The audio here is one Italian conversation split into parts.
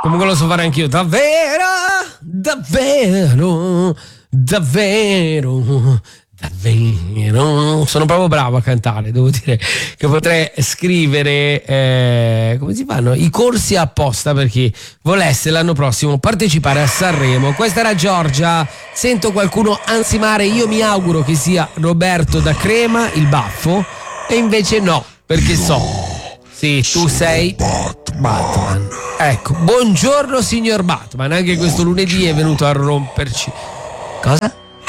Comunque lo so fare anch'io. Davvero, davvero, davvero, davvero. Sono proprio bravo a cantare, devo dire che potrei scrivere come si fanno i corsi apposta per chi volesse l'anno prossimo partecipare a Sanremo. Questa era Giorgia. Sento qualcuno ansimare, io mi auguro che sia Roberto da Crema, il baffo, e invece no, perché so. Sì, tu sei Batman. Ecco, buongiorno signor Batman, anche questo lunedì è venuto a romperci. Cosa?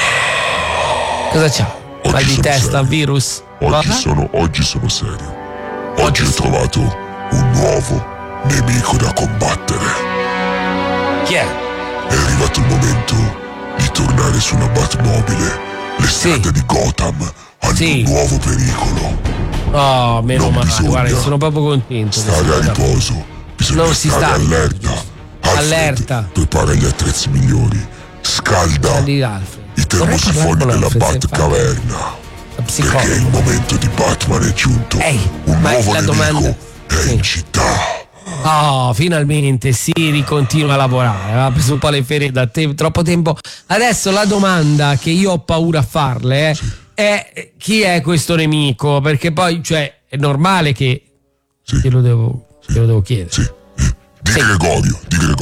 Cosa c'ha? Mal di testa, serio. virus? Oggi sono serio. Oggi ho trovato un nuovo nemico da combattere. Chi è? È arrivato il momento di tornare su una Batmobile. Le strade di Gotham hanno un nuovo pericolo. Oh, meno Non male, bisogna guarda, sono proprio contento. Stare a riposo. Bisogna Non si stare sta allerta. Alfred, allerta. prepara gli attrezzi migliori. Scalda i termosifoni della Batcaverna. Perché il momento di Batman è giunto. Un nuovo nemico è in città. Oh, finalmente si ricontinua a lavorare. Aveva preso un po' le ferie da troppo tempo. Adesso la domanda che io ho paura a farle è chi è questo nemico? Perché poi, cioè, è normale che te lo devo chiedere. Di Gregorio.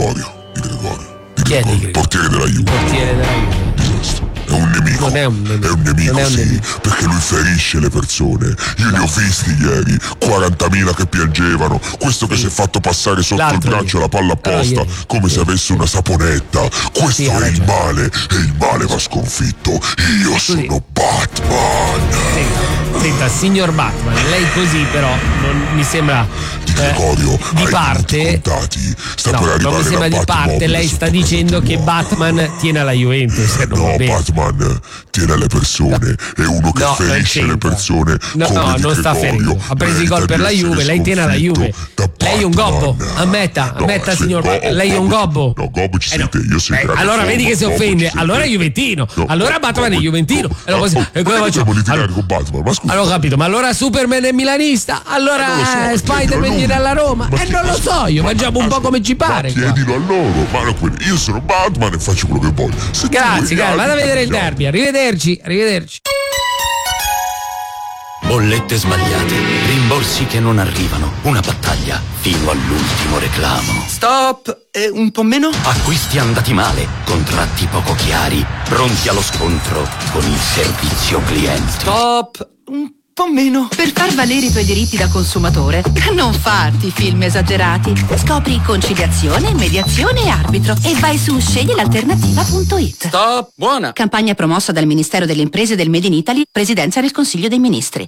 Chi è Di Gregorio? Portiere della Juve. Disastro. È un nemico. Non è un nemico. Perché lui ferisce le persone. Io li ho visti ieri, 40.000 che piangevano. Questo che si è fatto passare sotto il braccio la palla apposta, come se avesse una saponetta. Questo è il male, e il male va sconfitto. Io sono Batman. Senta, signor Batman, lei così però non mi sembra di parte. Non mi sembra di parte. Lei sta dicendo che Batman tiene alla Juventus. No, Batman tiene alle persone. È uno che ferisce le persone. No, non sta ferendo. Ha preso i gol per la Juve. Lei tiene alla Juve. Lei è un gobbo. Ammetta, signor Batman. Lei è un gobbo. No, gobbo ci siete. Io sono allora vedi che si offende. Allora è juventino. Allora Batman è juventino. E come facciamo? Con Batman? Ma scusa. Allora ho capito, ma allora Superman è milanista? Allora Spider-Man viene alla Roma? Non lo so, io mangiamo un po' come ci pare. Chiedilo a loro. Ma io sono Batman e faccio quello che voglio. Grazie, vado a vedere il derby. Arrivederci. Bollette sbagliate, rimborsi che non arrivano, una battaglia fino all'ultimo reclamo. Stop! Un po' meno? Acquisti andati male, contratti poco chiari, pronti allo scontro con il servizio clienti. Stop! Un po' meno. Per far valere i tuoi diritti da consumatore, non farti film esagerati. Scopri conciliazione, mediazione e arbitro e vai su sceglielalternativa.it. Stop! Buona! Campagna promossa dal Ministero delle Imprese del Made in Italy, Presidenza del Consiglio dei Ministri.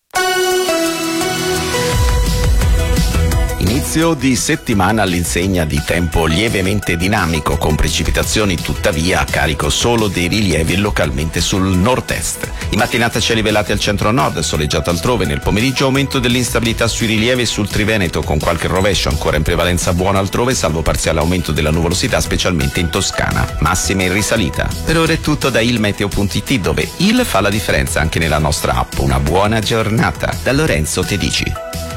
Inizio di settimana all'insegna di tempo lievemente dinamico, con precipitazioni tuttavia a carico solo dei rilievi localmente sul nord-est. In mattinata cieli velati al centro-nord, soleggiato altrove, nel pomeriggio aumento dell'instabilità sui rilievi sul Triveneto, con qualche rovescio ancora in prevalenza buona altrove, salvo parziale aumento della nuvolosità specialmente in Toscana. Massime in risalita. Per ora è tutto da ilmeteo.it, dove il fa la differenza anche nella nostra app. Una buona giornata. Da Lorenzo Tedici.